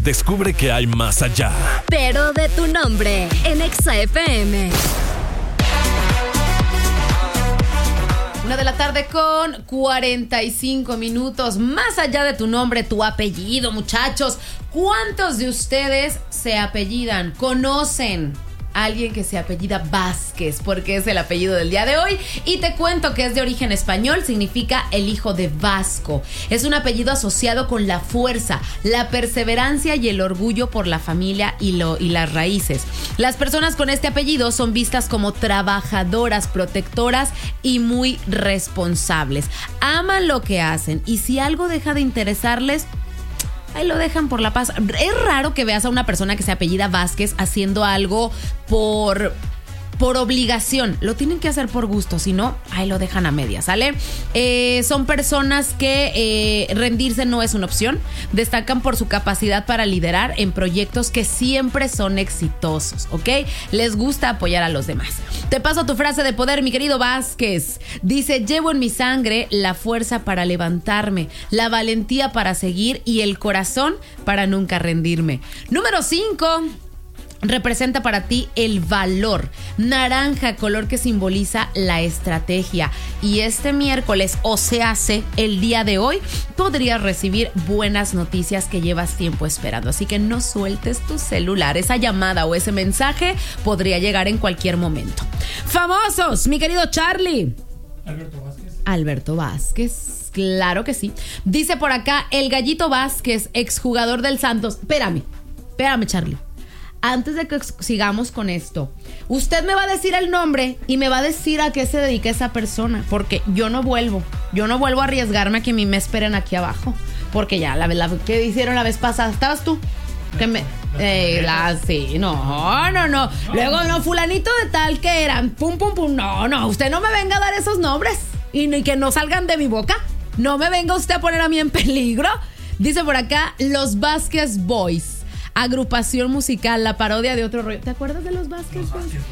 Descubre que hay más allá. Pero de tu nombre, en Exa FM. 1:00 con 45 minutos. Más allá de tu nombre, tu apellido, muchachos. ¿Cuántos de ustedes se apellidan? ¿Conocen a alguien que se apellida Vázquez? Porque es el apellido del día de hoy. Y te cuento que es de origen español, significa el hijo de Vasco. Es un apellido asociado con la fuerza, la perseverancia y el orgullo por la familia y las raíces. Las personas con este apellido son vistas como trabajadoras, protectoras y muy responsables. Aman lo que hacen y si algo deja de interesarles, ahí lo dejan por la paz. Es raro que veas a una persona que se apellida Vázquez haciendo algo por obligación. Lo tienen que hacer por gusto, si no, ahí lo dejan a medias, ¿sale? Son personas que rendirse no es una opción. Destacan por su capacidad para liderar en proyectos que siempre son exitosos, ¿ok? Les gusta apoyar a los demás. Te paso tu frase de poder, mi querido Vázquez. Dice: llevo en mi sangre la fuerza para levantarme, la valentía para seguir y el corazón para nunca rendirme. Número 5. Representa para ti el valor. Naranja, color que simboliza la estrategia. Y este miércoles, o sea, el día de hoy, podrías recibir buenas noticias que llevas tiempo esperando. Así que no sueltes tu celular. Esa llamada o ese mensaje podría llegar en cualquier momento. Famosos, mi querido Charlie. Alberto Vázquez, claro que sí. Dice por acá, el Gallito Vázquez, exjugador del Santos. Espérame, Charlie. Antes de que sigamos con esto, usted me va a decir el nombre y me va a decir a qué se dedica esa persona, porque yo no vuelvo a arriesgarme a que a mí me esperen aquí abajo, porque ya la que hicieron la vez pasada, ¿estabas tú? Que me sí, no. Luego no, fulanito de tal que eran, pum, no, usted no me venga a dar esos nombres y que no salgan de mi boca. No me venga usted a poner a mí en peligro. Dice por acá, los Vázquez Boys. Agrupación musical, la parodia de otro rollo. ¿Te acuerdas de los Vázquez?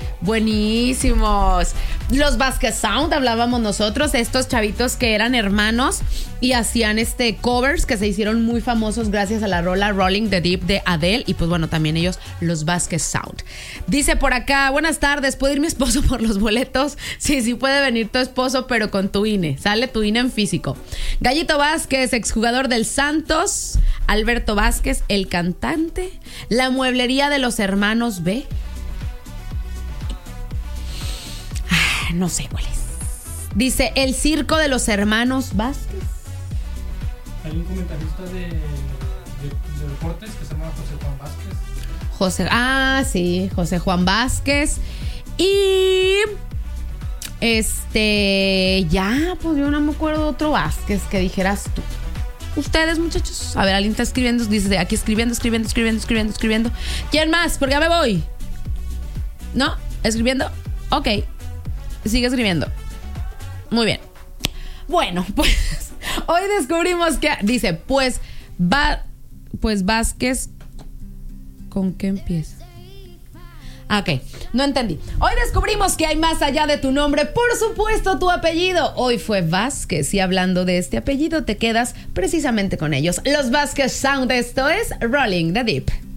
Buenísimos. Los Vázquez Sound, hablábamos nosotros, estos chavitos que eran hermanos y hacían covers que se hicieron muy famosos gracias a la rola Rolling the Deep de Adele. Y pues bueno, también ellos, los Vázquez Sound. Dice por acá, buenas tardes, ¿puede ir mi esposo por los boletos? Sí, puede venir tu esposo, pero con tu INE. Sale tu INE en físico. Gallito Vázquez, exjugador del Santos. Alberto Vázquez, el cantante. La mueblería de los hermanos B. No sé cuál es. Dice, el circo de los hermanos Vázquez. Hay un comentarista de deportes que se llama José Juan Vázquez. Sí, José Juan Vázquez. Y ya, pues yo no me acuerdo de otro Vázquez que dijeras tú. Ustedes, muchachos. A ver, alguien está escribiendo. Dice aquí escribiendo. ¿Quién más? Porque ya me voy. ¿No? ¿Escribiendo? Ok. Sigue escribiendo. Muy bien. Bueno, pues hoy descubrimos que dice, pues Vázquez, ¿con qué empieza? Ok, no entendí. Hoy descubrimos que hay más allá de tu nombre, por supuesto tu apellido. Hoy fue Vázquez y hablando de este apellido te quedas precisamente con ellos. Los Vázquez Sound, esto es Rolling the Deep.